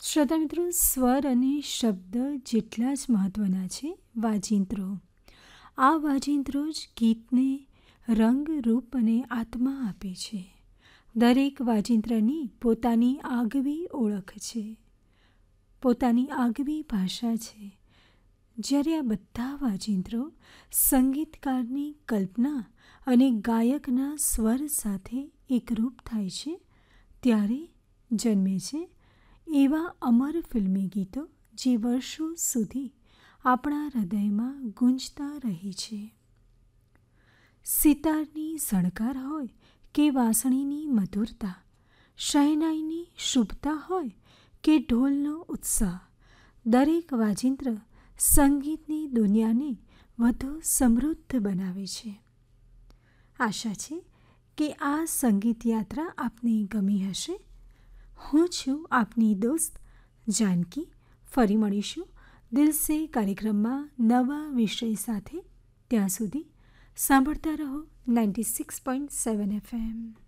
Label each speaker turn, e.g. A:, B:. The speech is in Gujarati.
A: શ્રોતા મિત્રો, સ્વર અને શબ્દ જેટલા જ મહત્ત્વના છે વાજિંત્રો. આ વાજિંત્રો જ ગીતને રંગ, રૂપ અને આત્મા આપે છે. દરેક વાજિંત્રની પોતાની આગવી ઓળખ છે, પોતાની આગવી ભાષા છે. જ્યારે આ બધા વાજિંત્રો સંગીતકારની કલ્પના અને ગાયકના સ્વર સાથે એકરૂપ થાય છે, ત્યારે જન્મે છે એવા અમર ફિલ્મી ગીતો જે વર્ષો સુધી આપણા હૃદયમાં ગુંજતા રહે છે. સિતારની ઝણકાર હોય કે વાંસળીની મધુરતા, શહેનાઈની શુભતા હોય કે ઢોલનો ઉત્સાહ, દરેક વાજિંત્ર સંગીતની દુનિયાને વધુ સમૃદ્ધ બનાવે છે. આશા છે કે આ સંગીત યાત્રા આપને ગમી હશે. હું છું આપની દોસ્ત જાનકી. ફરી મળીશું દિલ સે કાર્યક્રમમાં નવા વિષય સાથે. ત્યાં સુધી સાંભળતા રહો 96.7 FM.